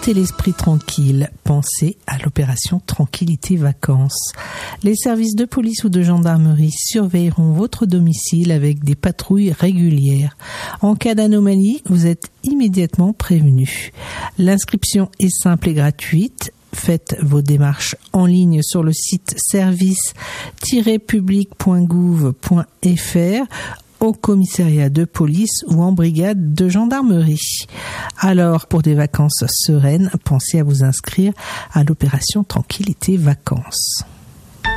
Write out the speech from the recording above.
Mettez l'esprit tranquille, pensez à l'opération Tranquillité Vacances. Les services de police ou de gendarmerie surveilleront votre domicile avec des patrouilles régulières. En cas d'anomalie, vous êtes immédiatement prévenu. L'inscription est simple et gratuite. Faites vos démarches en ligne sur le site service-public.gouv.fr au commissariat de police ou en brigade de gendarmerie. Alors, pour des vacances sereines, pensez à vous inscrire à l'opération Tranquillité Vacances.